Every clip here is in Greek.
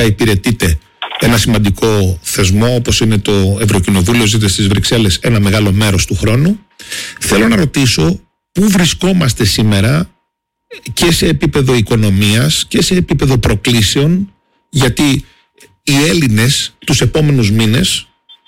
ουσιαστικά υπηρετείτε ένα σημαντικό θεσμό όπως είναι το Ευρωκοινοβούλιο, ζείτε στις Βρυξέλλες ένα μεγάλο μέρος του χρόνου. Θέλω να ρωτήσω πού βρισκόμαστε σήμερα και σε επίπεδο οικονομίας και σε επίπεδο προκλήσεων, γιατί οι Έλληνες τους επόμενους μήνες,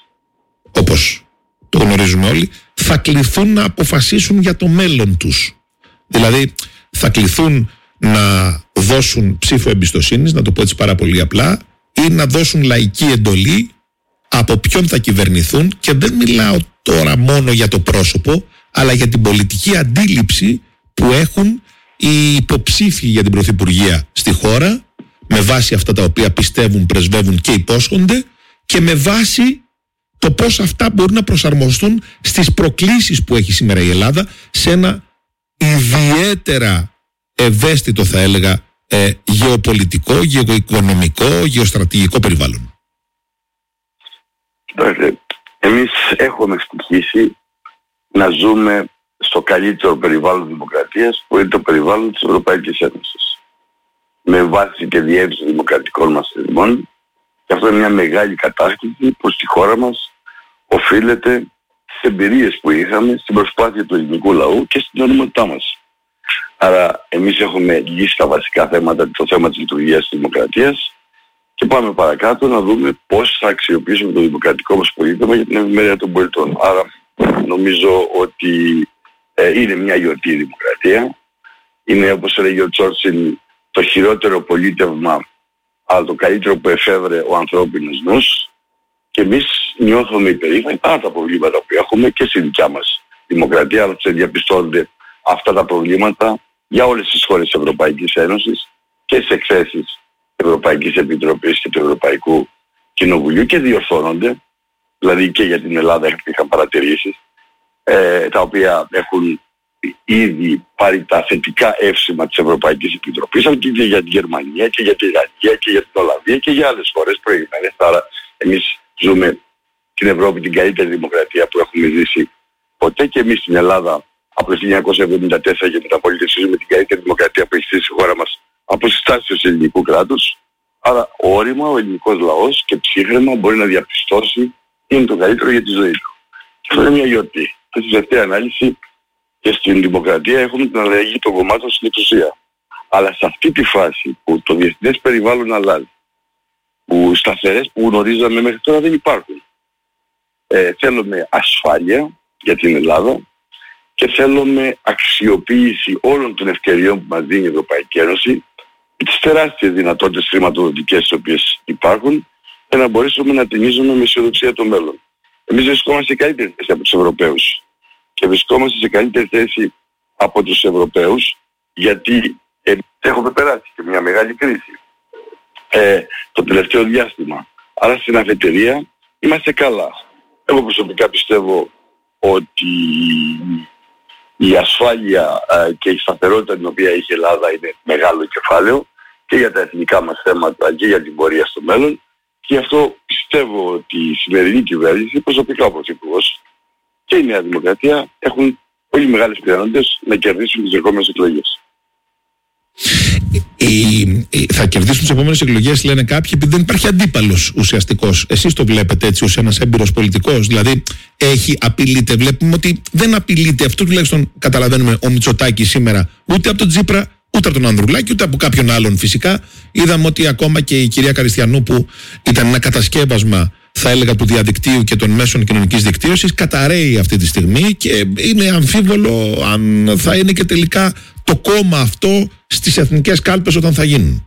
όπως το γνωρίζουμε όλοι, θα κληθούν να αποφασίσουν για το μέλλον τους. Δηλαδή θα κληθούν να δώσουν ψήφο εμπιστοσύνης, να το πω έτσι πάρα πολύ απλά, ή να δώσουν λαϊκή εντολή από ποιον θα κυβερνηθούν, και δεν μιλάω τώρα μόνο για το πρόσωπο, αλλά για την πολιτική αντίληψη που έχουν οι υποψήφοι για την πρωθυπουργία στη χώρα, με βάση αυτά τα οποία πιστεύουν, πρεσβεύουν και υπόσχονται, και με βάση το πώς αυτά μπορούν να προσαρμοστούν στις προκλήσεις που έχει σήμερα η Ελλάδα, σε ένα ιδιαίτερα ευαίσθητο, θα έλεγα, γεωπολιτικό, γεωοικονομικό, γεωστρατηγικό περιβάλλον. Κοιτάξτε, εμείς έχουμε ευτυχήσει να ζούμε στο καλύτερο περιβάλλον δημοκρατίας, που είναι το περιβάλλον της Ευρωπαϊκής Ένωσης. Με βάση και διεύρυνση δημοκρατικών μας θεσμών, και αυτό είναι μια μεγάλη κατάσκηση που στη χώρα μας οφείλεται στις εμπειρίες που είχαμε, στην προσπάθεια του ελληνικού λαού και στην οριμότητά μας. Άρα εμείς έχουμε λύσει τα βασικά θέματα, το θέμα της λειτουργίας της δημοκρατίας, και πάμε παρακάτω να δούμε πώς θα αξιοποιήσουμε το δημοκρατικό μας πολίτευμα για την ευημερία των πολιτών. Άρα νομίζω ότι είναι μια γιορτή η δημοκρατία. Είναι, όπως έλεγε ο Τσόρτσιλ, το χειρότερο πολίτευμα, αλλά το καλύτερο που εφεύρε ο ανθρώπινος νους, και εμείς νιώθουμε υπερήφανοι παρά τα προβλήματα που έχουμε και στη δικιά μας δημοκρατία, αλλά διαπιστώνονται αυτά τα προβλήματα για όλες τις χώρες της Ευρωπαϊκής Ένωσης και στις εκθέσεις της Ευρωπαϊκής Επιτροπής και του Ευρωπαϊκού Κοινοβουλίου, και διορθώνονται. Δηλαδή και για την Ελλάδα είχαν παρατηρήσεις, τα οποία έχουν ήδη πάρει τα θετικά εύσημα της Ευρωπαϊκής Επιτροπής, αλλά και για την Γερμανία και για την Ιρλανδία και για την Ολλανδία και για άλλες χώρες προηγμένες. Άρα εμείς ζούμε στην Ευρώπη την καλύτερη δημοκρατία που έχουμε ζήσει ποτέ, και εμείς στην Ελλάδα από το 1974 για την απολύτευση ζούμε την καλύτερη δημοκρατία που έχει ζήσει η χώρα μας από συστάσεις του ελληνικού κράτους. Άρα όρημα ο ελληνικός λαός και ψύχρεμα μπορεί να διαπιστώσει τι είναι το καλύτερο για τη ζωή του. Και αυτό είναι μια γιορτή. Και στη τελευταία ανάλυση και στην δημοκρατία έχουμε την αλλαγή των κομμάτων στην εξουσία. Αλλά σε αυτή τη φάση που το διεθνές περιβάλλον αλλάζει, που σταθερές που γνωρίζαμε μέχρι τώρα δεν υπάρχουν, θέλουμε ασφάλεια για την Ελλάδα και θέλουμε αξιοποίηση όλων των ευκαιριών που μας δίνει η Ευρωπαϊκή Ένωση και τις τεράστιες δυνατότητες χρηματοδοτικές τις οποίες υπάρχουν, για να μπορέσουμε να ταινίζουμε με αισιοδοξία το μέλλον. Εμείς βρισκόμαστε σε καλύτερη θέση από τους Ευρωπαίους και βρισκόμαστε σε καλύτερη θέση από τους Ευρωπαίους, γιατί έχουμε περάσει και μια μεγάλη κρίση το τελευταίο διάστημα. Άρα στην αφετηρία είμαστε καλά. Εγώ προσωπικά πιστεύω ότι η ασφάλεια και η σταθερότητα την οποία έχει η Ελλάδα είναι μεγάλο κεφάλαιο και για τα εθνικά μας θέματα και για την πορεία στο μέλλον, και γι' αυτό πιστεύω ότι η σημερινή κυβέρνηση, προσωπικά ο Πρωθυπουργός και η Νέα Δημοκρατία έχουν πολύ μεγάλες πιθανότητες να κερδίσουν τις ερχόμενες εκλογές. Θα κερδίσουν τις επόμενες εκλογές, λένε κάποιοι, επειδή δεν υπάρχει αντίπαλος ουσιαστικός. Εσείς το βλέπετε έτσι ως ένας έμπειρος πολιτικός? Δηλαδή απειλείται? Βλέπουμε ότι δεν απειλείται, αυτό τουλάχιστον καταλαβαίνουμε, ο Μητσοτάκης σήμερα, ούτε από τον Τσίπρα, ούτε από τον Ανδρουλάκη, ούτε από κάποιον άλλον φυσικά. Είδαμε ότι ακόμα και η κυρία Καριστιανού, που ήταν ένα κατασκεύασμα, θα έλεγα, του διαδικτύου και των μέσων κοινωνικής δικτύωσης, καταρρέει αυτή τη στιγμή και είναι αμφίβολο αν θα είναι και τελικά το κόμμα αυτό στις εθνικές κάλπες όταν θα γίνουν.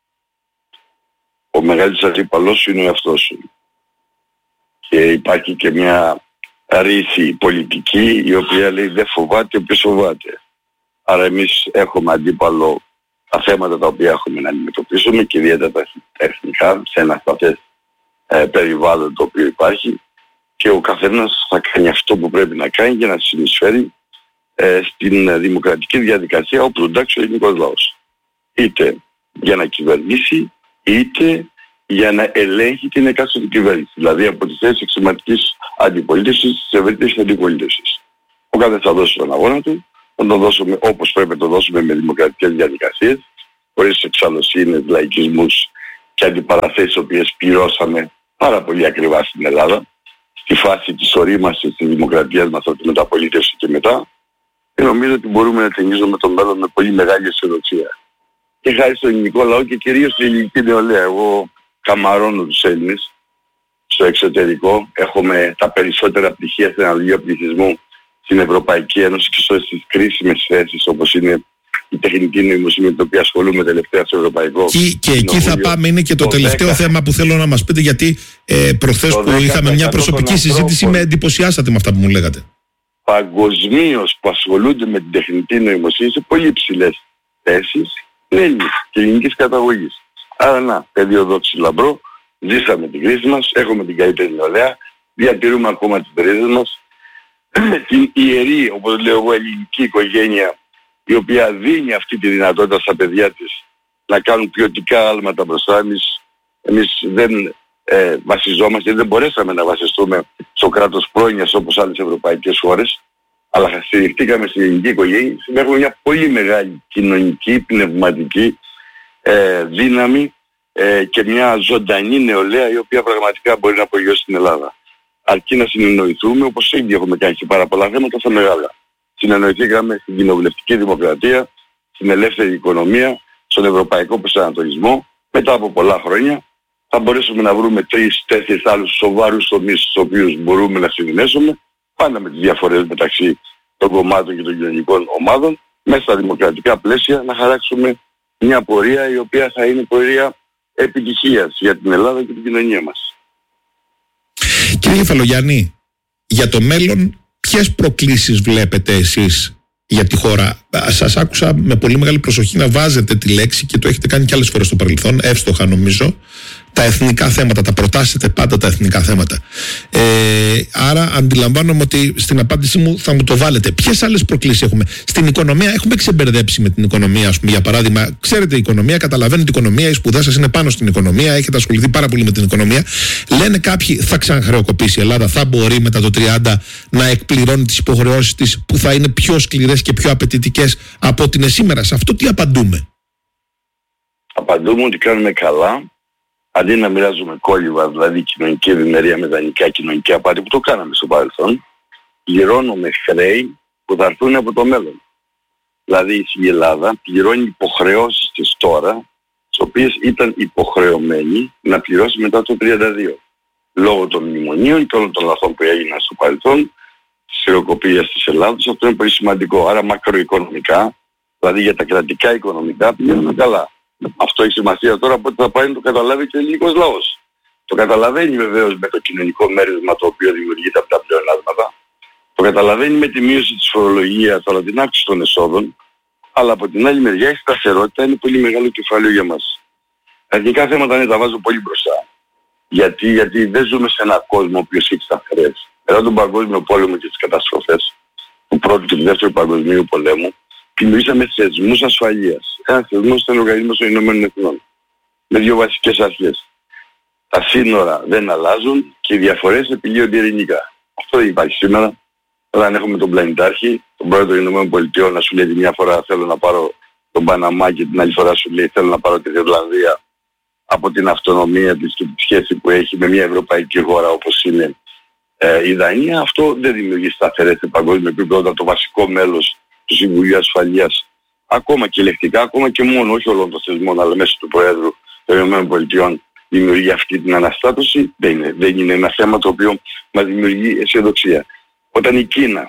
Ο μεγάλος αντίπαλος είναι ο εαυτός σου. Και υπάρχει και μια ρίση πολιτική η οποία λέει δεν φοβάται όποιος φοβάται. Άρα εμείς έχουμε αντίπαλο τα θέματα τα οποία έχουμε να αντιμετωπίσουμε και ιδιαίτερα τα εθνικά σε ένα σταθές περιβάλλον το οποίο υπάρχει, και ο καθένας θα κάνει αυτό που πρέπει να κάνει για να συνεισφέρει στην δημοκρατική διαδικασία όπου εντάξει ο ελληνικός λαός. Είτε για να κυβερνήσει, είτε για να ελέγχει την εκάστοτε κυβέρνηση. Δηλαδή από τη θέση εξωματικής αντιπολίτευσης στις ευρύτερες αντιπολίτευσης. Ο καθένας θα δώσει τον αγώνα του, θα τον δώσουμε όπως πρέπει να το δώσουμε με δημοκρατικές διαδικασίες, χωρίς εξαλλοσύνες, λαϊκισμούς και αντιπαραθέσεις, οποίες πληρώσαμε πάρα πολύ ακριβά στην Ελλάδα, στη φάση της ορίμασης της δημοκρατίας μας από τη μεταπολίτευση και μετά, και νομίζω ότι μπορούμε να ταινίζουμε το μέλλον με πολύ μεγάλη αισιοδοξία. Και χάρη στο ελληνικό λαό και κυρίως στην ελληνική νεολαία. Εγώ καμαρώνω τους Έλληνες στο εξωτερικό. Έχουμε τα περισσότερα πτυχία στην αναλογία πληθυσμού στην Ευρωπαϊκή Ένωση και στις κρίσιμες θέσεις, όπως είναι η τεχνική νοημοσύνη, με την οποία ασχολούμαι τελευταία στο Ευρωπαϊκό. Και εκεί θα πάμε, είναι και το τελευταίο θέμα που θέλω να μας πείτε, γιατί προχθές που είχαμε μια προσωπική συζήτηση με εντυπωσιάσατε με αυτά που μου λέγατε. Παγκοσμίως που ασχολούνται με την τεχνητή νοημοσύνη σε πολύ υψηλές θέσεις είναι Έλληνες και ελληνικής καταγωγής. Άρα να, πεδιοδόξη λαμπρό, ζήσαμε την κρίση μας, έχουμε την καλύτερη νεολαία, διατηρούμε ακόμα τις ρίζες μας, την ιερή, όπως λέω εγώ, ελληνική οικογένεια, η οποία δίνει αυτή τη δυνατότητα στα παιδιά της να κάνουν ποιοτικά άλματα μπροστά. Εμείς δεν βασιζόμαστε, δεν μπορέσαμε να βασιστούμε στο κράτος πρόνοιας όπως άλλες ευρωπαϊκές χώρες, αλλά στηριχτήκαμε στην ελληνική οικογένεια. Έχουμε μια πολύ μεγάλη κοινωνική, πνευματική δύναμη και μια ζωντανή νεολαία, η οποία πραγματικά μπορεί να απογειώσει την Ελλάδα. Αρκεί να συνεννοηθούμε, όπως ήδη έχουμε κάνει σε πάρα πολλά θέματα στα μεγάλα. Συνεννοηθήκαμε στην κοινοβουλευτική δημοκρατία, στην ελεύθερη οικονομία, στον ευρωπαϊκό προσανατολισμό. Μετά από πολλά χρόνια θα μπορέσουμε να βρούμε 3-4 άλλους σοβαρούς τομείς στους οποίους μπορούμε να συνενέσουμε, πάντα με τις διαφορές μεταξύ των κομμάτων και των κοινωνικών ομάδων, μέσα στα δημοκρατικά πλαίσια να χαράξουμε μια πορεία η οποία θα είναι πορεία επιτυχίας για την Ελλάδα και την κοινωνία μας. Κύριε Κεφαλογιάννη, για το μέλλον ποιες προκλήσεις βλέπετε εσείς για τη χώρα? Σας άκουσα με πολύ μεγάλη προσοχή να βάζετε τη λέξη, και το έχετε κάνει και άλλες φορές στο παρελθόν, εύστοχα νομίζω, τα εθνικά θέματα, τα προτάσετε πάντα τα εθνικά θέματα. Άρα αντιλαμβάνομαι ότι στην απάντησή μου θα μου το βάλετε. Ποιες άλλες προκλήσεις έχουμε? Στην οικονομία έχουμε ξεμπερδέψει με την οικονομία, ας πούμε, για παράδειγμα. Ξέρετε, η οικονομία, καταλαβαίνετε την οικονομία, οι σπουδές σας είναι πάνω στην οικονομία, έχετε ασχοληθεί πάρα πολύ με την οικονομία. Λένε κάποιοι, θα ξαναχρεοκοπήσει η Ελλάδα, θα μπορεί μετά το 30 να εκπληρώνει τις υποχρεώσεις της που θα είναι πιο σκληρές και πιο απαιτητικές από ό,τι είναι σήμερα. Σε αυτό τι απαντούμε? Απαντούμε ότι κάνουμε καλά. Αντί να μοιράζουμε κόλληβα, δηλαδή κοινωνική ευημερία με δανεικά κοινωνική απάτη που το κάναμε στο παρελθόν, πληρώνουμε χρέη που θα έρθουν από το μέλλον. Δηλαδή η Ελλάδα πληρώνει υποχρεώσεις της τώρα, τις οποίες ήταν υποχρεωμένη να πληρώσει μετά το 32. Λόγω των μνημονίων και όλων των λαθών που έγιναν στο παρελθόν, της χρεοκοπίας της Ελλάδας, αυτό είναι πολύ σημαντικό. Άρα μακροοικονομικά, δηλαδή για τα κρατικά οικονομικά, πηγαίνουμε καλά. Αυτό έχει σημασία τώρα, οπότε θα πάει να το καταλάβει και ο ελληνικός λαός. Το καταλαβαίνει βεβαίως με το κοινωνικό μέρισμα το οποίο δημιουργείται από τα πλεονάσματα. Το καταλαβαίνει με τη μείωση της φορολογίας, αλλά την αύξηση των εσόδων. Αλλά από την άλλη μεριά η σταθερότητα είναι πολύ μεγάλο κεφάλαιο για μας. Τα εθνικά θέματα τα βάζω πολύ μπροστά. Γιατί δεν ζούμε σε έναν κόσμο ο οποίος έχει σταθερές. Μετά τον Παγκόσμιο Πόλεμο και τις καταστροφές του Πρώτου και του Δεύτερου Παγκοσμίου Πολέμου, δημιουργήσαμε θεσμούς ασφαλείας. Ένας θεσμός ήταν ο Οργανισμός των Ηνωμένων Εθνών, με δύο βασικές αρχές. Τα σύνορα δεν αλλάζουν και οι διαφορές επιλύονται ειρηνικά. Αυτό δεν υπάρχει σήμερα. Αν έχουμε τον πλανητάρχη, τον πρόεδρο των Ηνωμένων Πολιτειών, να σου λέει τη μια φορά θέλω να πάρω τον Παναμά και την άλλη φορά σου λέει θέλω να πάρω τη Ιρλανδία από την αυτονομία της και τη σχέση που έχει με μια ευρωπαϊκή χώρα όπως είναι η Δανία, αυτό δεν δημιουργεί σταθερές σε παγκόσμιο επίπεδο, όταν το βασικό μέλος του Συμβουλίου Ασφαλείας, ακόμα και ελεκτικά, ακόμα και μόνο, όχι όλων των θεσμών, αλλά μέσω του Προέδρου των ΗΠΑ, δημιουργεί αυτή την αναστάτωση. Δεν είναι ένα θέμα το οποίο μας δημιουργεί αισιοδοξία. Όταν η Κίνα,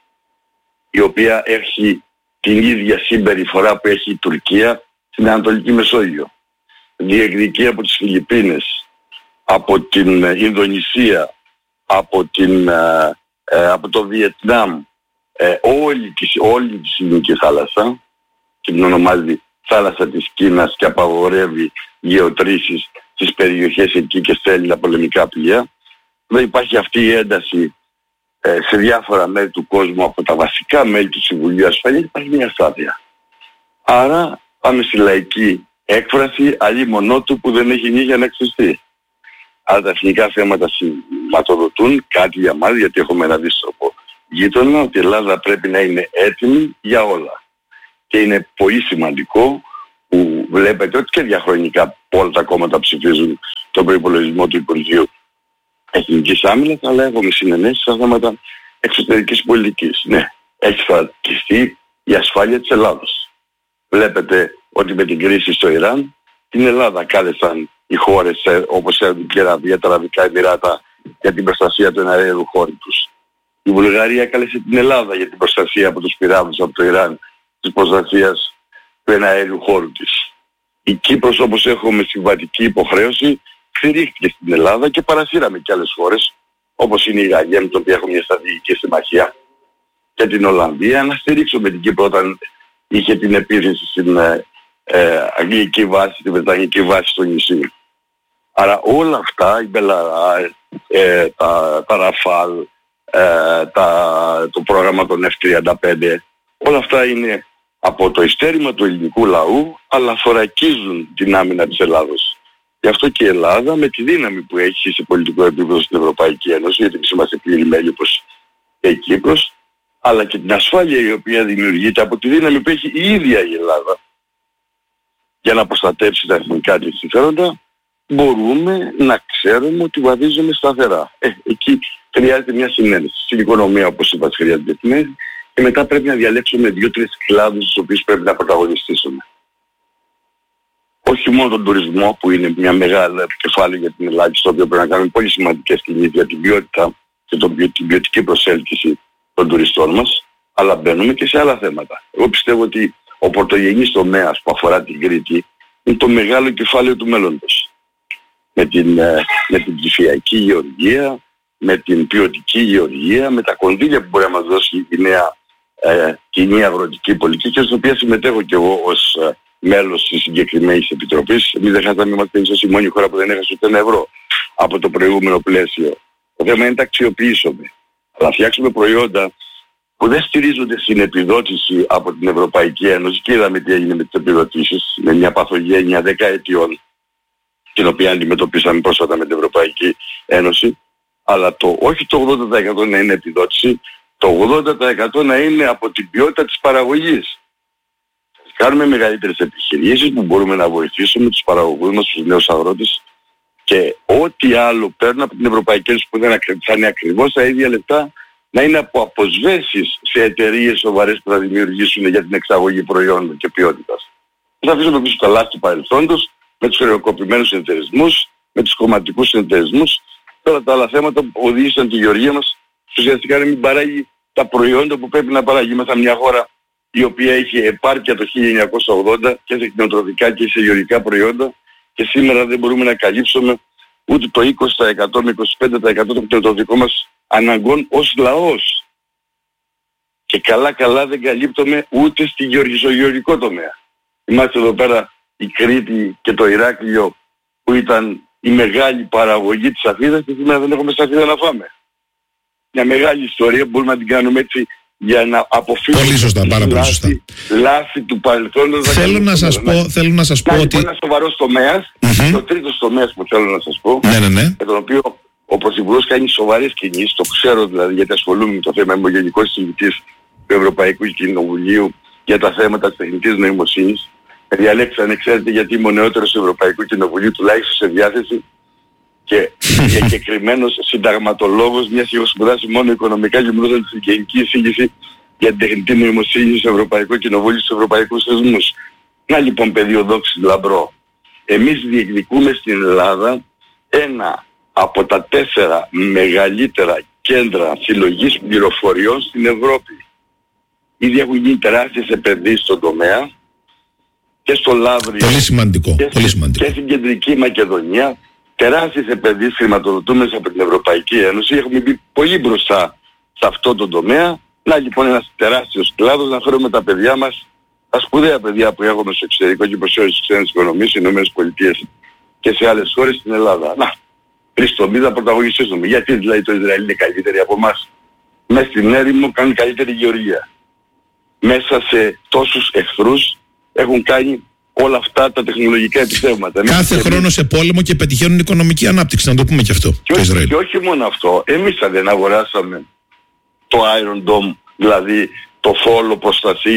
η οποία έχει την ίδια συμπεριφορά που έχει η Τουρκία στην Ανατολική Μεσόγειο, διεκδικεί από τις Φιλιππίνες, από την Ινδονησία, από το Βιετνάμ, όλη τη Ινδική θάλασσα, και την ονομάζει θάλασσα της Κίνας, και απαγορεύει γεωτρήσεις στις περιοχές εκεί και στέλνει τα πολεμικά πλοία. Δεν υπάρχει αυτή η ένταση σε διάφορα μέρη του κόσμου από τα βασικά μέλη του Συμβουλίου Ασφαλείας, υπάρχει μια αστάθεια. Άρα πάμε στη λαϊκή έκφραση, αλλή μονότου που δεν έχει νύχια να εξωστεί. Άρα τα εθνικά θέματα σηματοδοτούν κάτι για μας, γιατί έχουμε ένα αντίστροφο γείτονα, ότι η Ελλάδα πρέπει να είναι έτοιμη για όλα. Και είναι πολύ σημαντικό που βλέπετε ότι και διαχρονικά όλα τα κόμματα ψηφίζουν τον προϋπολογισμό του Υπουργείου Εθνικής Άμυνας, αλλά έχουμε συνενέσεις στα θέματα εξωτερικής πολιτικής. Ναι, έχει θωρακιστεί η ασφάλεια της Ελλάδας. Βλέπετε ότι με την κρίση στο Ιράν την Ελλάδα κάλεσαν οι χώρες όπως η Αραβία, τα Αραβικά Εμιράτα για την προστασία του εναέριου χώρου τους. Η Βουλγαρία κάλεσε την Ελλάδα για την προστασία από τους πυράβλους από το Ιράν, της προστασίας του εναέριου χώρου της. Η Κύπρος, όπως έχουμε συμβατική υποχρέωση, στηρίχθηκε στην Ελλάδα και παρασύραμε και άλλες χώρες όπως είναι η Γαλλία, με την οποία έχουμε μια στρατηγική συμμαχία, και την Ολλανδία να στηρίξουμε την Κύπρο όταν είχε την επίθεση στην αγγλική βάση, την βρετανική βάση στο νησί. Άρα όλα αυτά, η Μπελαρά, τα Ραφάλ, το πρόγραμμα των F-35, όλα αυτά είναι από το ειστέρημα του ελληνικού λαού, αλλά θωρακίζουν την άμυνα της Ελλάδος. Γι' αυτό και η Ελλάδα, με τη δύναμη που έχει σε πολιτικό επίπεδο στην Ευρωπαϊκή Ένωση, γιατί εμείς είμαστε πλήρη μέλη όπως και η Κύπρος, αλλά και την ασφάλεια η οποία δημιουργείται από τη δύναμη που έχει η ίδια η Ελλάδα για να προστατεύσει τα εθνικά της συμφέροντα, μπορούμε να ξέρουμε ότι βαδίζουμε σταθερά. Εκεί χρειάζεται μια συνένεση. Στην οικονομία, όπως είπα, χρειάζεται συνένεση και μετά πρέπει να διαλέξουμε 2-3 κλάδους στους οποίους πρέπει να πρωταγωνιστήσουμε. Όχι μόνο τον τουρισμό, που είναι μια μεγάλη κεφάλαιο για την Ελλάδα, στο οποίο πρέπει να κάνουμε πολύ σημαντικές κινήσεις για την ποιότητα και την ποιοτική προσέλκυση των τουριστών μας, αλλά μπαίνουμε και σε άλλα θέματα. Εγώ πιστεύω ότι ο πρωτογενής τομέας που αφορά την Κρήτη είναι το μεγάλο κεφάλαιο του μέλλοντος. Με την ψηφιακή γεωργία, με την ποιοτική γεωργία, με τα κονδύλια που μπορεί να μας δώσει η νέα κοινή αγροτική πολιτική, και στην οποία συμμετέχω και εγώ ως μέλος της συγκεκριμένης επιτροπής. Εμείς δεν χάσαμε, είμαστε ίσως η μόνη χώρα που δεν έχασε ούτε €1 από το προηγούμενο πλαίσιο. Το θέμα είναι να τα αξιοποιήσουμε. Αλλά φτιάξουμε προϊόντα που δεν στηρίζονται στην επιδότηση από την Ευρωπαϊκή Ένωση, και είδαμε τι έγινε με τις επιδοτήσεις, με μια παθογένεια 10 ετιών, την οποία αντιμετωπίσαμε πρόσφατα με την Ευρωπαϊκή Ένωση, αλλά όχι το 80% να είναι επιδότηση, το 80% να είναι από την ποιότητα της παραγωγής. Κάνουμε μεγαλύτερες επιχειρήσεις που μπορούμε να βοηθήσουμε τους παραγωγούς μας, τους νέους αγρότες, και ό,τι άλλο παίρνουν από την Ευρωπαϊκή Ένωση που θα είναι ακριβώς τα ίδια λεπτά, να είναι από αποσβέσεις σε εταιρείες σοβαρές που θα δημιουργήσουν για την εξαγωγή προϊόντων και ποιότητας. Θα αφήσουμε πίσω τα λάθη του παρελθόντος, με τους χρεοκοπημένους συνεταιρισμούς, με τους κομματικούς συνεταιρισμούς, όλα τα άλλα θέματα που οδήγησαν τη γεωργία μας ουσιαστικά να μην παράγει τα προϊόντα που πρέπει να παράγει. Είμαστε μια χώρα η οποία είχε επάρκεια το 1980 και σε κτηνοτροφικά και σε γεωργικά προϊόντα, και σήμερα δεν μπορούμε να καλύψουμε ούτε το 20% με 25% των κτηνοτροφικών μας αναγκών ως λαός. Και καλά δεν καλύπτουμε ούτε στο γεωργικό τομέα. Είμαστε εδώ πέρα η Κρήτη και το Ηράκλειο που ήταν η μεγάλη παραγωγή της αφίδας, και σήμερα δεν έχουμε σταφίδα να φάμε. Μια μεγάλη ιστορία που μπορούμε να την κάνουμε έτσι για να αποφύγουμε λάθη του παρελθόντος. Θέλω να σας πω ότι... Ένας σοβαρός τομέας, το τρίτος τομέας που θέλω να σας πω, με τον οποίο ο Πρωθυπουργός κάνει σοβαρές κινήσεις, το ξέρω δηλαδή, γιατί ασχολούμαι με το θέμα, είμαι ο Γενικός Συζητητής του Ευρωπαϊκού Κοινοβουλίου για τα θέματα της τεχνητής νοημοσύνης. Διαλέξανε, ξέρετε, γιατί είμαι ο νεότερος του Ευρωπαϊκού Κοινοβουλίου, τουλάχιστον σε διάθεση, και εγκεκριμένος συνταγματολόγος, μιας και έχω σπουδάσει μόνο οικονομικά και μου έδωσε τη γενική εισήγηση για την τεχνητή νοημοσύνη στο Ευρωπαϊκό Κοινοβούλιο, στους ευρωπαϊκούς θεσμούς. Να λοιπόν, πεδίο δόξης λαμπρό. Εμείς διεκδικούμε στην Ελλάδα ένα από τα 4 μεγαλύτερα κέντρα συλλογής πληροφοριών στην Ευρώπη. Ήδη έχουν γίνει τεράστιες επενδύσεις στον τομέα, και στο Λαύριο, πολύ σημαντικό, και στην Κεντρική Μακεδονία. Τεράστιες επενδύσεις χρηματοδοτούμενες από την Ευρωπαϊκή Ένωση. Έχουμε μπει πολύ μπροστά σε αυτό το τομέα. Να λοιπόν ένας τεράστιος κλάδος, να φέρουμε τα παιδιά μας, τα σπουδαία παιδιά που έχουμε στο εξωτερικό και προς όλες τις ξένες οικονομίες, στις ΗΠΑ και σε άλλες χώρες στην Ελλάδα. Να, 3 τομείς να πρωταγωνιστήσουμε. Γιατί δηλαδή το Ισραήλ είναι καλύτεροι από εμάς? Μέσα στην έρημο κάνουν καλύτερη γεωργία. Μέσα σε τόσους εχθρούς έχουν κάνει όλα αυτά τα τεχνολογικά επιτεύγματα. Κάθε χρόνο σε πόλεμο και πετυχαίνουν οικονομική ανάπτυξη, να το πούμε και αυτό. Και όχι μόνο αυτό. Εμείς δεν αγοράσαμε το Iron Dome, δηλαδή το φόλο προστασίας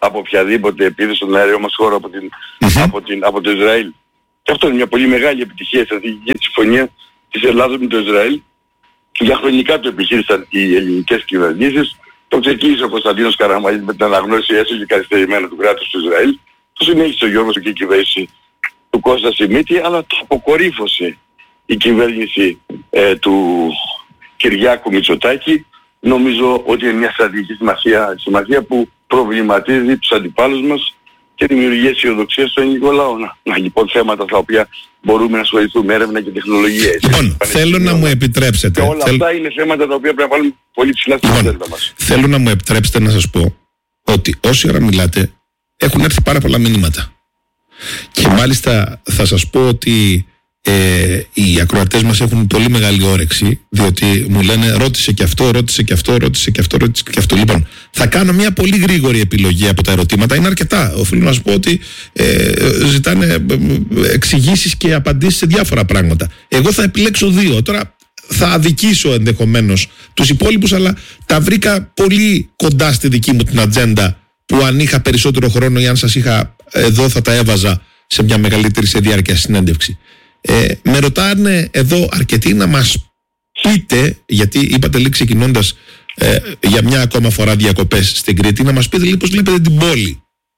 από οποιαδήποτε επίθεση στον αέριό μας χώρο από το Ισραήλ. Και αυτό είναι μια πολύ μεγάλη επιτυχία η στρατηγική συμφωνία της Ελλάδος με το Ισραήλ. Διαχρονικά το επιχείρησαν οι ελληνικές κυβερνήσεις. Το ξεκίνησε ο Κωνσταντίνος Καραμανλής με την αναγνώριση έσω και καθυστερημένα του κράτους του Ισραήλ. Το συνέχισε ο Γιώργος και η κυβέρνηση του Κώστα Σιμίτη, αλλά το αποκορύφωσε η κυβέρνηση του Κυριάκου Μητσοτάκη. Νομίζω ότι είναι μια στρατηγική σημασία που προβληματίζει τους αντιπάλους μας και δημιουργεί αισιοδοξία στον ελληνικό λαό. Να λοιπόν θέματα στα οποία μπορούμε να ασχοληθούμε, έρευνα και τεχνολογία. Λοιπόν, θέλω να μου επιτρέψετε. Και όλα αυτά είναι θέματα τα οποία πρέπει να βάλουμε πολύ ψηλά στην ατζέντα μας. Θέλω να μου επιτρέψετε να σας πω ότι όση ώρα μιλάτε έχουν έρθει πάρα πολλά μηνύματα. Και μάλιστα θα σας πω ότι οι ακροατές μας έχουν πολύ μεγάλη όρεξη, διότι μου λένε ρώτησε και αυτό. Λοιπόν, θα κάνω μια πολύ γρήγορη επιλογή από τα ερωτήματα. Είναι αρκετά. Οφείλω να σας πω ότι ζητάνε εξηγήσεις και απαντήσεις σε διάφορα πράγματα. Εγώ θα επιλέξω 2. Τώρα θα αδικήσω ενδεχομένως τους υπόλοιπους, αλλά τα βρήκα πολύ κοντά στη δική μου την ατζέντα, που αν είχα περισσότερο χρόνο ή αν σας είχα εδώ θα τα έβαζα σε μια μεγαλύτερη σε διάρκεια συνέντευξη. Με ρωτάνε εδώ αρκετοί να μας πείτε, γιατί είπατε λίγο ξεκινώντας για μια ακόμα φορά διακοπές στην Κρήτη, να μας πείτε λίγο πώς βλέπετε την πόλη,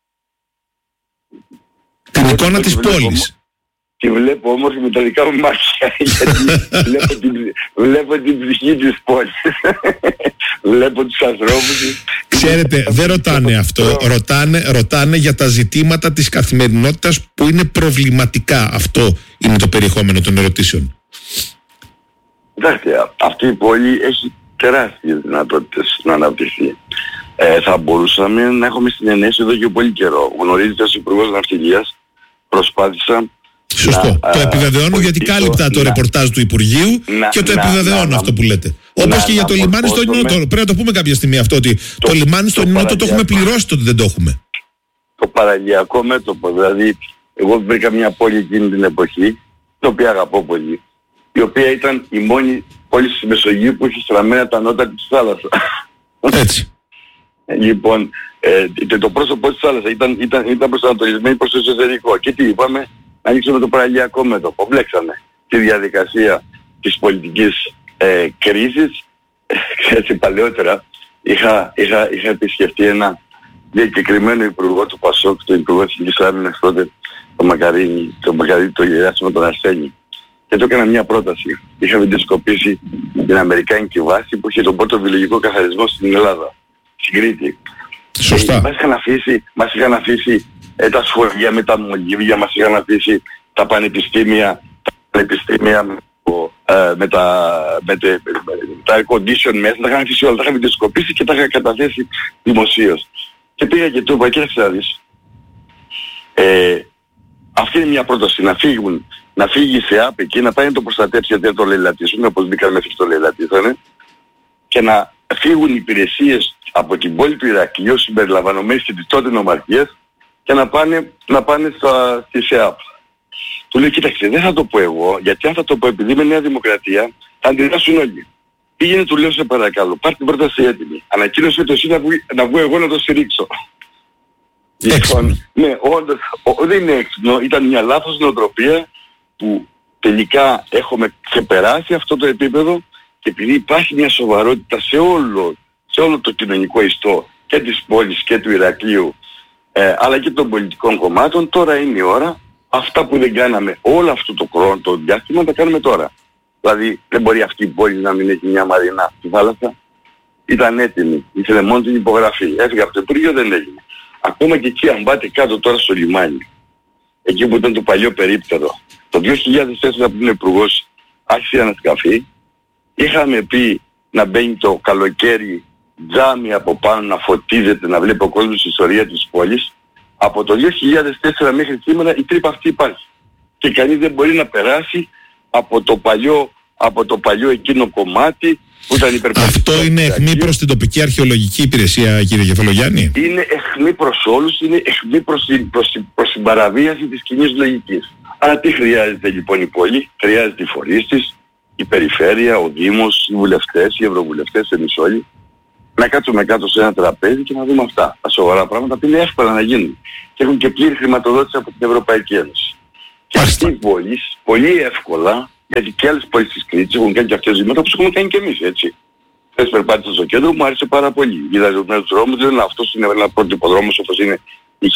την εικόνα της πόλης. Τη βλέπω όμορφη με τα δικά μου μάτια, γιατί βλέπω την ψυχή της πόλης. Βλέπω τους ανθρώπους. Ξέρετε, δεν ρωτάνε αυτό. Ρωτάνε για τα ζητήματα της καθημερινότητας που είναι προβληματικά. Αυτό είναι το περιεχόμενο των ερωτήσεων. Εντάξει, αυτή η πόλη έχει τεράστιες δυνατότητες να αναπτυχθεί. Θα μπορούσαμε να έχουμε συνενέσει εδώ και πολύ καιρό. Γνωρίζετε, ως Υπουργός Ναυτιλίας προσπάθησα. Σωστό. Το επιβεβαιώνω, γιατί κάλυπτα το ρεπορτάζ του Υπουργείου και το επιβεβαιώνω αυτό που λέτε. Όπως και για το λιμάνι στο Ινότο. Πρέπει να το πούμε κάποια στιγμή αυτό, ότι το λιμάνι στο Ινότο το έχουμε πληρώσει, το ότι δεν το έχουμε. Το παραλιακό μέτωπο. Δηλαδή, εγώ βρήκα μια πόλη εκείνη την εποχή, την οποία αγαπώ πολύ, η οποία ήταν η μόνη πόλη στη Μεσογείου που είχε στραμμένα τα νότα της θάλασσας. Έτσι. Λοιπόν, το πρόσωπο της θάλασσας ήταν προσανατολισμένη προς το εσωτερικό. Και τι είπαμε? Ανοίξαμε το παραλιακό μέτωπο. Μπλέξαμε τη διαδικασία της πολιτικής κρίσης. Ξέρετε, παλαιότερα είχα επισκεφτεί ένα διακεκριμένο υπουργό του ΠΑΣΟΚ, τον Υπουργό της Εθνικής Άμυνας τότε, το Γεράσιμο τον Αρσένη. Και του έκανα μια πρόταση. Είχα βιντεοσκοπήσει την αμερικάνικη βάση που είχε τον πρώτο βιολογικό καθαρισμό στην Ελλάδα, στην Κρήτη. Σωστά. Μας είχαν αφήσει τα σχολεία με τα μολύβια, μας είχαν αφήσει τα πανεπιστήμια με τα air condition μέσα, τα είχαν αφήσει όλα, τα είχαν βιντεοσκοπήσει και τα είχαν καταθέσει δημοσίως. Και πήγα και του είπα, κοίταξε να δεις, αυτή είναι μια πρόταση, να φύγει η ΣΕΑΠ εκεί, να πάει να το προστατέψει, γιατί δεν το λαιλατίσουν, όπως μπήκαν μέχρι και το λαιλατίσανε, και να φύγουν οι υπηρεσίες από την πόλη του Ηρακλείου, συμπεριλαμβανομένης και της τότε νομαρχίας, και να πάνε στη ΣΕΑΠ. Του λέει, κοίταξε, δεν θα το πω εγώ, γιατί αν θα το πω επειδή είμαι Νέα Δημοκρατία, θα αντιδράσουν όλοι. Πήγαινε, του λέω, σε παρακαλώ, πάρ' την πρόταση έτοιμη. Ανακοίνωσε το εσύ να βγω εγώ να το στηρίξω. Λοιπόν, ναι, όντως, δεν είναι έξυπνο, ήταν μια λάθος νοοτροπία που τελικά έχουμε ξεπεράσει αυτό το επίπεδο, και επειδή υπάρχει μια σοβαρότητα σε όλο το κοινωνικό ιστό και της πόλης και του Ηρακλείου, αλλά και των πολιτικών κομμάτων, τώρα είναι η ώρα αυτά που δεν κάναμε όλο αυτό το χρόνο, το διάστημα, τα κάνουμε τώρα. Δηλαδή δεν μπορεί αυτή η πόλη να μην έχει μια μαρινά στη θάλασσα. Ήταν έτοιμη, ήθελε μόνο την υπογραφή. Έφυγε από το Υπουργείο, δεν έγινε. Ακόμα και εκεί, αν πάτε κάτω τώρα στο λιμάνι, εκεί που ήταν το παλιό περίπτερο, το 2004 που είναι υπουργός, άρχισε να ανασκαφεί. Είχαμε πει να μπαίνει το καλοκαίρι τζάμι από πάνω, να φωτίζεται, να βλέπει ο κόσμος την ιστορία της πόλης. Από το 2004 μέχρι σήμερα η τρύπα αυτή υπάρχει. Και κανείς δεν μπορεί να περάσει από το παλιό εκείνο κομμάτι που ήταν υπερπαιδευτικό. Αυτό είναι αιχμή προς την τοπική αρχαιολογική υπηρεσία, κύριε Κεφαλογιάννη? Είναι αιχμή προς όλους, είναι αιχμή προς την παραβίαση της κοινής λογικής. Άρα τι χρειάζεται λοιπόν η πόλη? Χρειάζεται οι φορείς της, η περιφέρεια, ο Δήμος, οι βουλευτές, οι ευρωβουλευτές, εμείς όλοι. να κάτσουμε κάτω σε ένα τραπέζι και να δούμε αυτά. Τα σοβαρά πράγματα που είναι εύκολα να γίνουν. Και έχουν και πλήρη χρηματοδότηση από την Ευρωπαϊκή Ένωση. Και αυτοί οι πόλεις, πολύ εύκολα, γιατί και άλλες πόλεις της Κρήτης έχουν κάνει και αυτές ζήματα όπως έχουμε κάνει και εμείς, έτσι. Χθες περπάτησα στο κέντρο, μου άρεσε πάρα πολύ. Είδα τους δρόμους, δεν είναι αυτός, είναι ένα πρότυπο δρόμος όπως είναι η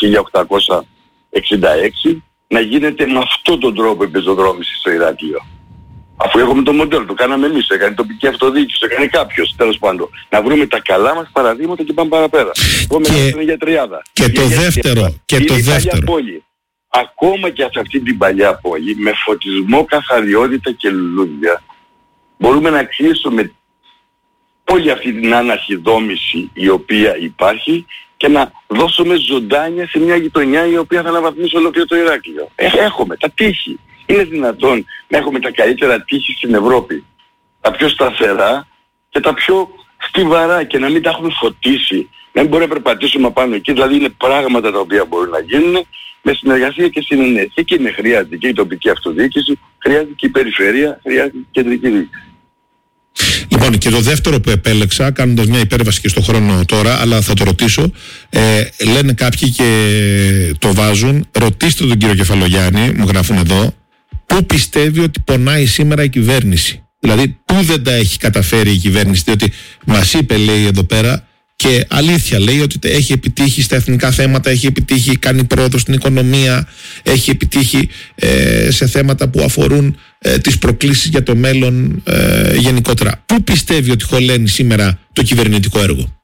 1866, να γίνεται με αυτόν τον τρόπο η πεζοδρόμηση στο Ηράκλειο. Αφού έχουμε το μοντέλο, το κάναμε εμείς, το έκανε η τοπική αυτοδιοίκηση, το έκανε κάποιος, τέλος πάντων. Να βρούμε τα καλά μας παραδείγματα και πάμε παραπέρα. Και το δεύτερο, πόλη. Ακόμα και σε αυτή την παλιά πόλη, με φωτισμό, καθαριότητα και λουλούδια, μπορούμε να κλείσουμε όλη αυτή την αναρχιδόμηση η οποία υπάρχει και να δώσουμε ζωντάνια σε μια γειτονιά η οποία θα αναβαθμίσει ολόκληρο το Ηράκλειο. Έχουμε τα τείχη. Είναι δυνατόν να έχουμε τα καλύτερα τείχη στην Ευρώπη, τα πιο σταθερά και τα πιο στιβαρά και να μην τα έχουμε φωτίσει, να μην μπορούμε να περπατήσουμε πάνω εκεί, δηλαδή είναι πράγματα τα οποία μπορούν να γίνουν με συνεργασία και συνενέση. Εκεί είναι χρειάζεται και η τοπική αυτοδιοίκηση, χρειάζεται και η περιφέρεια, χρειάζεται και η κεντρική διοίκηση. Λοιπόν, και το δεύτερο που επέλεξα, κάνοντας μια υπέρβαση και στον χρόνο τώρα, αλλά θα το ρωτήσω, λένε κάποιοι και το βάζουν, ρωτήστε τον κύριο Κεφαλογιάννη, μου γράφουν εδώ, πού πιστεύει ότι πονάει σήμερα η κυβέρνηση. Δηλαδή, πού δεν τα έχει καταφέρει η κυβέρνηση, διότι μας είπε, λέει εδώ πέρα, και αλήθεια λέει ότι έχει επιτύχει στα εθνικά θέματα, έχει επιτύχει, κάνει πρόοδο στην οικονομία, έχει επιτύχει σε θέματα που αφορούν τις προκλήσεις για το μέλλον γενικότερα. Πού πιστεύει ότι χωλαίνει σήμερα το κυβερνητικό έργο?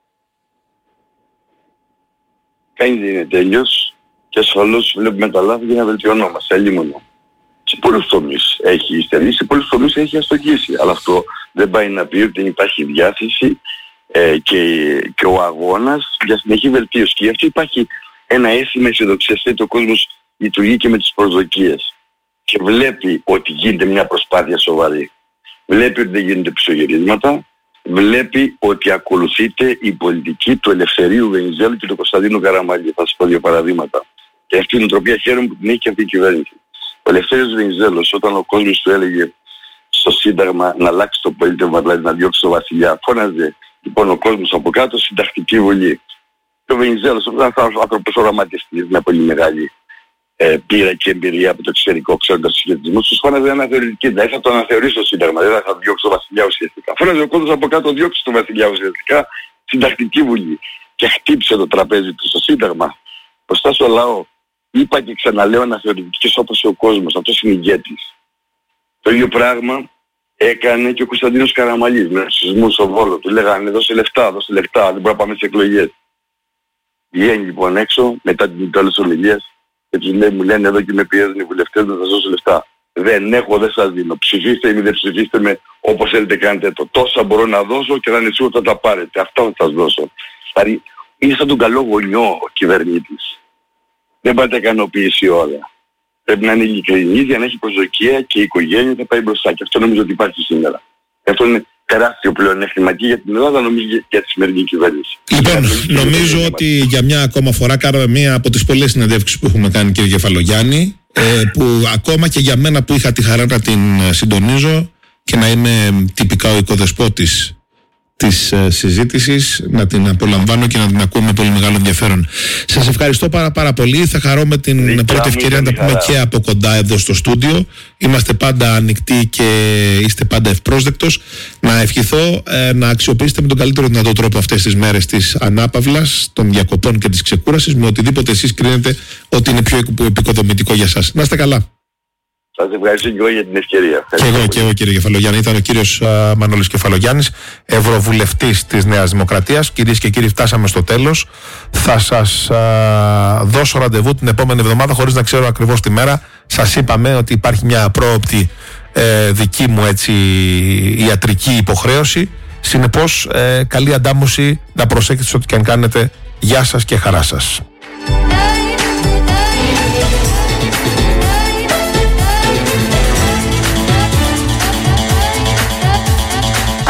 Κανείς είναι τέλειος και ασφαλώς βλέπουμε τα λάθη για να βελτιωνόμαστε, αλλήμωνο. Σε πολλούς τομείς έχει υστερήσει, σε πολλούς τομείς έχει αστοχήσει. Αλλά αυτό δεν πάει να πει ότι δεν υπάρχει διάθεση και ο αγώνας για συνεχή βελτίωση. Και γι' αυτό υπάρχει ένα αίσθημα αισιοδοξίας, ότι ο κόσμος λειτουργεί και με τις προσδοκίες. Και βλέπει ότι γίνεται μια προσπάθεια σοβαρή. Βλέπει ότι δεν γίνονται πισωγυρίσματα. Βλέπει ότι ακολουθείται η πολιτική του Ελευθερίου Βενιζέλου και του Κωνσταντίνου Καραμανλή. Θα σας πω δύο παραδείγματα. Και αυτή η νοοτροπία χαίρομαι που την έχει και αυτή η κυβέρνηση. Ο Ελευθέριος Βενιζέλος, όταν ο κόσμος του έλεγε στο Σύνταγμα να αλλάξει το πολίτευμα, δηλαδή να διώξει τον βασιλιά, φώναζε λοιπόν ο κόσμος από κάτω συντακτική βουλή. Και ο Βενιζέλος, ένας άνθρωπος οραματιστής, μια πολύ μεγάλη πείρα και εμπειρία από το εξωτερικό, ξέροντας τους σχετισμούς, τους φώναζε αναθεωρητική. Δηλαδή θα το αναθεωρήσει το Σύνταγμα, δεν θα διώξει τον βασιλιά ουσιαστικά. Φώναζε ο κόσμος από κάτω, διώξει τον βασιλιά ουσιαστικά, συντακτική βουλή. Και χτύπησε το τραπέζι του στο Σύνταγμα. Μπροστά στο λαό, είπα και ξαναλέω αναθεωρητικές όπως ο κόσμος, αυτός είναι ηγέτης. Το ίδιο πράγμα έκανε και ο Κωνσταντίνος Καραμανλής με τους σεισμούς στο Βόλο. Του λέγανε δώσε λεφτά, δεν μπορούμε να πάμε σε εκλογές. Βγαίνει λοιπόν έξω μετά την τέλος ομιλίας και τους λέει, μου λένε εδώ και με πιέζουν οι βουλευτές να σας δώσω λεφτά. Δεν έχω, δεν σας δίνω. Ψηφίστε ή δεν ψηφίστε με όπως θέλετε, κάντε το. Τόσα μπορώ να δώσω και να είναι σίγουρο θα τα πάρετε. Αυτά θα σας δώσω. Δηλαδή είναι σαν τον καλό γονιό ο κυβερνήτης. Δεν πάει να ικανοποιήσει όλα. Πρέπει να είναι ειλικρινής για να έχει προσδοκία και η οικογένεια θα πάει μπροστά. Και αυτό νομίζω ότι υπάρχει σήμερα. Αυτό είναι τεράστιο πλεονέκτημα και για την Ελλάδα, νομίζω για τη σημερινή κυβέρνηση. Λοιπόν, νομίζω ότι για μια ακόμα φορά κάναμε μία από τις πολλές συνεντεύξεις που έχουμε κάνει, κύριε Κεφαλογιάννη, που ακόμα και για μένα που είχα τη χαρά να την συντονίζω και να είμαι τυπικά ο οικοδεσπότης της συζήτησης, να την απολαμβάνω και να την ακούω με πολύ μεγάλο ενδιαφέρον. Σας ευχαριστώ πάρα πολύ. Θα χαρώ με την πρώτη ευκαιρία να τα πούμε και από κοντά εδώ στο στούντιο. Είμαστε πάντα ανοιχτοί και είστε πάντα ευπρόσδεκτος. Να ευχηθώ να αξιοποιήσετε με τον καλύτερο δυνατό τρόπο αυτές τις μέρες της ανάπαυλας, των διακοπών και της ξεκούρασης, με οτιδήποτε εσείς κρίνετε ότι είναι πιο επικοδομητικό για σας. Να είστε καλά. Σας ευχαριστώ και εγώ για την ευκαιρία. Και εγώ κύριε Κεφαλογιάννη. Ήταν ο κύριος Μανώλης Κεφαλογιάννης, Ευρωβουλευτής της Νέας Δημοκρατίας. Κυρίες και κύριοι, φτάσαμε στο τέλος. Θα σας δώσω ραντεβού την επόμενη εβδομάδα, χωρίς να ξέρω ακριβώς τη μέρα. Σας είπαμε ότι υπάρχει μια απρόοπτη δική μου ιατρική υποχρέωση. Συνεπώς, καλή αντάμωση, να προσέχετε ό,τι και αν κάνετε. Γεια σας και χαρά σας.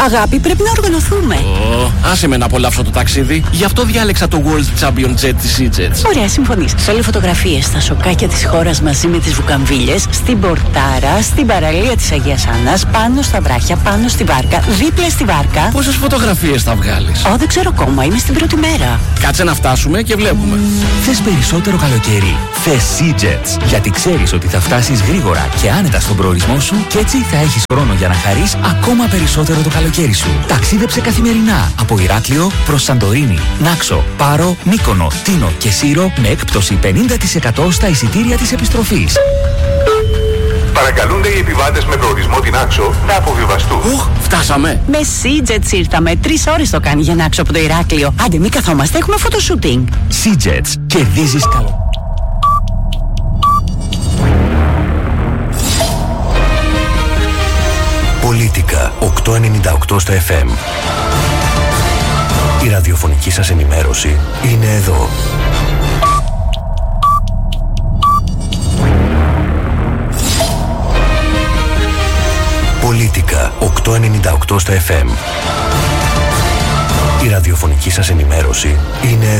Αγάπη, πρέπει να οργανωθούμε. Άσε με να απολαύσω το ταξίδι. Γι' αυτό διάλεξα το World Champion Jet της EasyJet. Ωραία, συμφωνείς. Θέλω φωτογραφίες στα σοκάκια της χώρας μαζί με τις βουκαμβίλες, στην Πορτάρα, στην παραλία της Αγίας Άννας, πάνω στα βράχια, πάνω στη βάρκα, δίπλα στη βάρκα. Πόσες φωτογραφίες θα βγάλεις? Δεν ξέρω ακόμα, είμαι στην πρώτη μέρα. Κάτσε να φτάσουμε και βλέπουμε. Θες περισσότερο καλοκαίρι? Θες EasyJet. Γιατί ξέρεις ότι θα φτάσεις γρήγορα και άνετα στον προορισμό σου και έτσι θα έχεις χρόνο για να χαρείς ακόμα περισσότερο το καλοκαίρι σου. Ταξίδεψε καθημερινά από Ηράκλειο προς Σαντορίνη, Νάξο, Πάρο, Μύκονο, Τίνο και Σύρο με έκπτωση 50% στα εισιτήρια της επιστροφής. Παρακαλούνται οι επιβάτες με προορισμό την Άξο να αποβιβαστούν. Φτάσαμε. Με EasyJet ήρθαμε. 3 ώρες το κάνει για να Άξο από το Ηράκλειο. Άντε, μην καθόμαστε, έχουμε φωτοσούτινγκ. EasyJet. Κερδίζεις καλό. Πολίτικα 898 στο FM. Η ραδιοφωνική σας ενημέρωση είναι εδώ. Πολίτικα 898 στο FM. Η ραδιοφωνική σας ενημέρωση είναι εδώ.